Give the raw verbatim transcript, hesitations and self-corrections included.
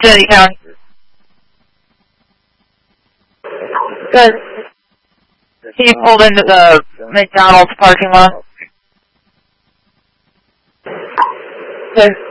Jenny County. Good. He pulled into the McDonald's parking lot. Good.